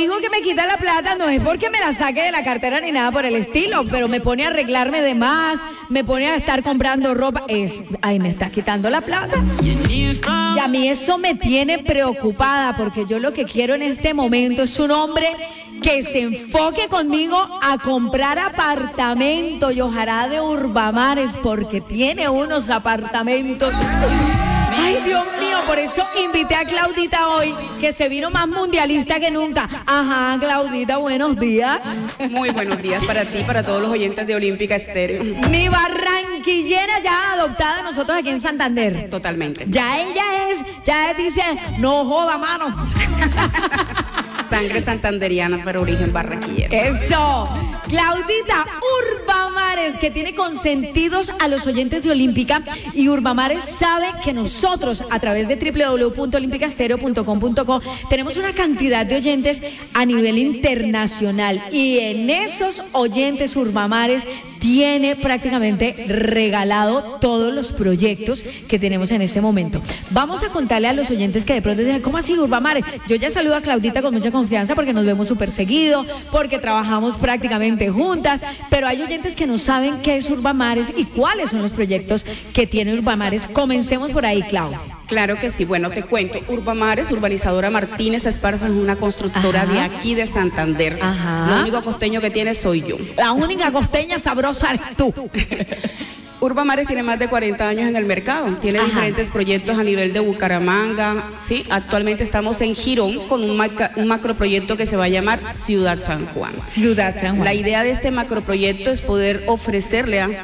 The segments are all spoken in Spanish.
digo que me quita la plata, no es porque me la saque de la cartera ni nada por el estilo, pero me pone a arreglarme de más, me pone a estar comprando ropa. Ay, me estás quitando la plata. Y a mí eso me tiene preocupada, porque yo lo que quiero en este momento es un hombre que se enfoque conmigo a comprar apartamento, y ojalá de Urbamares, porque tiene unos apartamentos. Ay, Dios mío, por eso invité a Claudita hoy, que se vino más mundialista que nunca. Ajá, Claudita, buenos días. Muy buenos días para ti, para todos los oyentes de Olímpica Estéreo. Mi barranquillera ya adoptada nosotros aquí en Santander. Totalmente. Ya dice, no joda, mano. Sangre santanderiana, pero origen barranquillero. Eso. Claudita, Urbamares, que tiene consentidos a los oyentes de Olímpica, y Urbamares sabe que nosotros, a través de www.olimpicastereo.com.co, tenemos una cantidad de oyentes a nivel internacional, y en esos oyentes Urbamares tiene prácticamente regalado todos los proyectos que tenemos en este momento. Vamos a contarle a los oyentes que de pronto dicen, ¿cómo así, Urbamares? Yo ya saludo a Claudita con mucha confianza porque nos vemos súper seguido, porque trabajamos prácticamente juntas, pero hay oyentes que no saben qué es Urbamares y cuáles son los proyectos que tiene Urbamares. Comencemos por ahí, Clau. Claro que sí, bueno, te cuento. Urbamares, Urbanizadora Martínez Esparza, es una constructora de aquí de Santander. Lo único costeño que tiene soy yo. La única costeña sabrosa eres tú. Urbamares tiene más de 40 años en el mercado, tiene diferentes proyectos a nivel de Bucaramanga, ¿sí? Actualmente estamos en Girón con un macroproyecto que se va a llamar Ciudad San Juan. Ciudad San Juan. La idea de este macroproyecto es poder ofrecerle a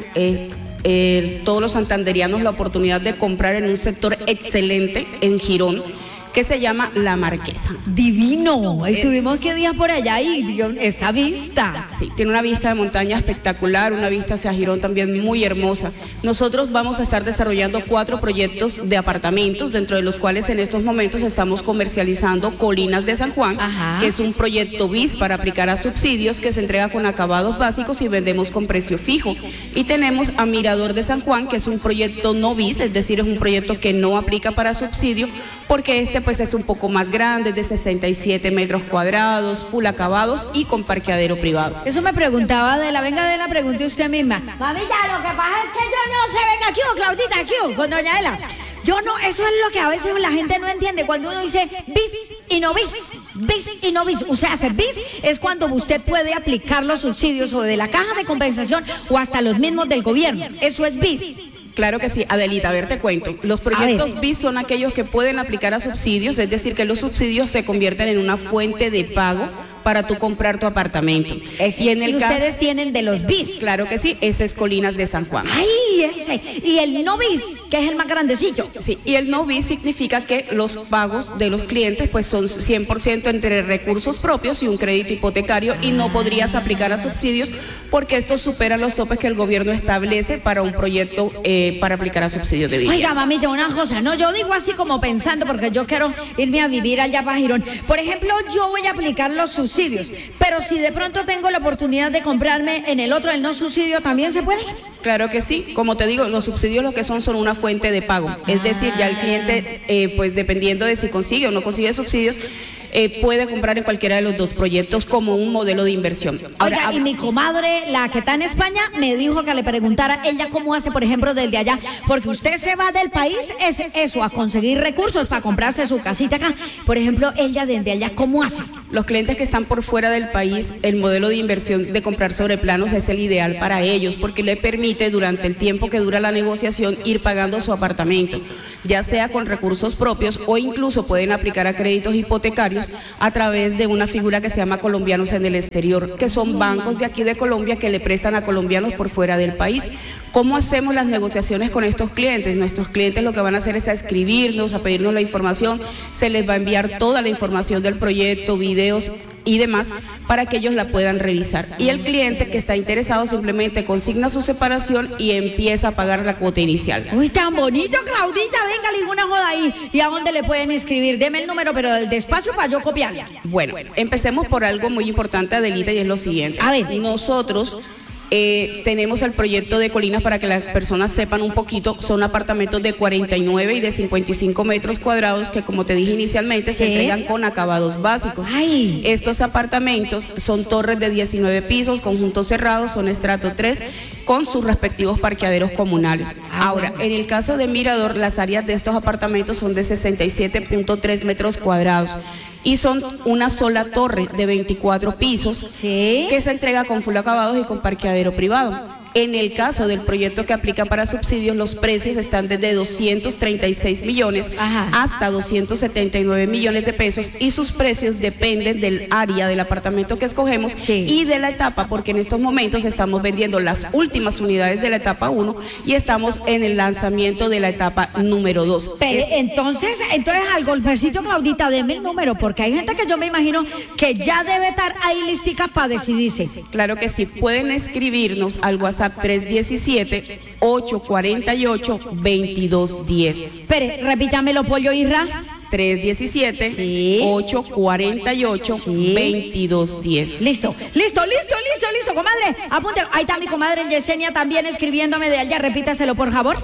todos los santanderianos la oportunidad de comprar en un sector excelente en Girón, que se llama La Marquesa. Divino. Estuvimos qué días por allá y dio esa vista. Sí, tiene una vista de montaña espectacular, una vista hacia Girón también muy hermosa. Nosotros vamos a estar desarrollando 4 proyectos de apartamentos, dentro de los cuales en estos momentos estamos comercializando Colinas de San Juan, que es un proyecto BIS para aplicar a subsidios, que se entrega con acabados básicos y vendemos con precio fijo. Y tenemos a Mirador de San Juan, que es un proyecto no BIS, es decir, es un proyecto que no aplica para subsidio, porque pues es un poco más grande, de 67 metros cuadrados, full acabados y con parqueadero privado. Eso me preguntaba venga de la pregunte usted misma. Mamita, lo que pasa es que yo no sé, venga aquí, Claudita, aquí, con doña Ela. Yo no, eso es lo que a veces la gente no entiende cuando uno dice bis y no bis, bis y no bis. O sea, hacer bis es cuando usted puede aplicar los subsidios o de la caja de compensación o hasta los mismos del gobierno. Eso es bis. Claro que sí, Adelita, a ver, te cuento. Los proyectos BIS son aquellos que pueden aplicar a subsidios, es decir, que los subsidios se convierten en una fuente de pago para tú comprar tu apartamento. Y ustedes tienen de los BIS. Claro que sí, ese es Colinas de San Juan. ¡Ay, ese! Y el no BIS, que es el más grandecillo. Sí, y el no BIS significa que los pagos de los clientes pues son 100% entre recursos propios y un crédito hipotecario, y no podrías aplicar a subsidios porque estos superan los topes que el gobierno establece para un proyecto para aplicar a subsidios de vivienda. Oiga, mamita, una cosa, no, yo digo así como pensando porque yo quiero irme a vivir allá para Girón. Por ejemplo, yo voy a aplicar los subsidios, pero si de pronto tengo la oportunidad de comprarme en el otro, el no subsidio, ¿también se puede? Claro que sí, como te digo, los subsidios lo que son una fuente de pago, es decir, ya el cliente, pues dependiendo de si consigue o no consigue subsidios, puede comprar en cualquiera de los dos proyectos como un modelo de inversión. Ahora, oiga, y mi comadre, la que está en España, me dijo que le preguntara ella cómo hace, por ejemplo, desde allá, porque usted se va del país, es eso, a conseguir recursos para comprarse su casita acá. Por ejemplo, ella desde allá, ¿cómo hace? Los clientes que están por fuera del país, el modelo de inversión de comprar sobre planos es el ideal para ellos, porque le permite durante el tiempo que dura la negociación ir pagando su apartamento, ya sea con recursos propios o incluso pueden aplicar a créditos hipotecarios a través de una figura que se llama Colombianos en el Exterior, que son bancos de aquí de Colombia que le prestan a colombianos por fuera del país. ¿Cómo hacemos las negociaciones con estos clientes? Nuestros clientes lo que van a hacer es a escribirnos, a pedirnos la información, se les va a enviar toda la información del proyecto, videos y demás, para que ellos la puedan revisar. Y el cliente que está interesado simplemente consigna su separación y empieza a pagar la cuota inicial. Uy, tan bonito, Claudita, venga, ninguna joda ahí. ¿Y a dónde le pueden escribir? Deme el número, pero despacio para yo copiarle. Bueno, empecemos por algo muy importante, Adelita, y es lo siguiente. A ver. Nosotros Tenemos el proyecto de Colinas para que las personas sepan un poquito. Son apartamentos de 49 y de 55 metros cuadrados que, como te dije inicialmente, se entregan con acabados básicos. Ay. Estos apartamentos son torres de 19 pisos, conjuntos cerrados, son estrato 3, con sus respectivos parqueaderos comunales. Ahora, en el caso de Mirador, las áreas de estos apartamentos son de 67.3 metros cuadrados. Y son una sola torre de 24 pisos que se entrega con full acabados y con parqueadero privado. En el caso del proyecto que aplica para subsidios, los precios están desde 236 millones hasta 279 millones de pesos, y sus precios dependen del área del apartamento que escogemos y de la etapa, porque en estos momentos estamos vendiendo las últimas unidades de la etapa 1 y estamos en el lanzamiento de la etapa número 2. Pero entonces al golpecito, Claudita, deme el número, porque hay gente que yo me imagino que ya debe estar ahí listica para decidirse. Claro que sí, pueden escribirnos al WhatsApp 317-848-2210. Espere, repítamelo, Pollo Isra. 317-848-2210. Listo, comadre. Apúntelo. Ahí está mi comadre Yesenia también escribiéndome de allá. Repítaselo, por favor.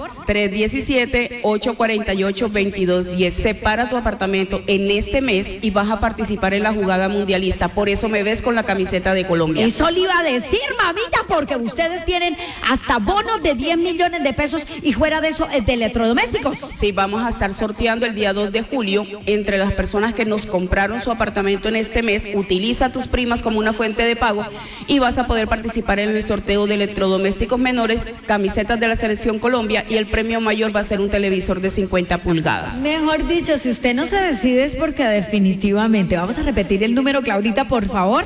317-848-2210. Separa tu apartamento en este mes y vas a participar en la jugada mundialista. Por eso me ves con la camiseta de Colombia. Eso le iba a decir, mamita, porque ustedes tienen hasta bonos de 10 millones de pesos y fuera de eso, de electrodomésticos. Sí, vamos a estar sorteando el día 2 de julio entre las personas que nos compraron su apartamento en este mes. Utiliza a tus primas como una fuente de pago y vas a poder participar en el sorteo de electrodomésticos menores, camisetas de la Selección Colombia, y el premio mayor va a ser un televisor de 50 pulgadas. Mejor dicho, si usted no se decide es porque definitivamente. Vamos a repetir el número, Claudita, por favor.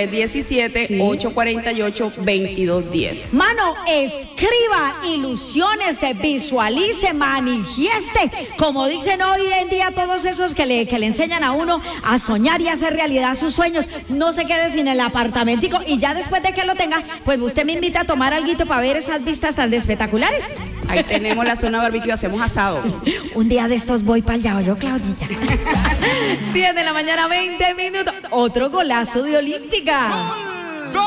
317-848-2210. Mano, escriba, ilusiónese, visualice, manifieste, como dicen hoy en día todos esos que le enseñan a uno a soñar y hacer realidad sus sueños. No se quede sin el apartamentico, y ya después de que lo tenga, pues usted me invita a tomar alguito para ver esas vistas tan espectaculares. Ahí tenemos la zona barbecue, hacemos asado. Un día de estos voy para allá, yo, Claudita. 10 de la mañana, 20 minutos. Otro golazo de Olímpica.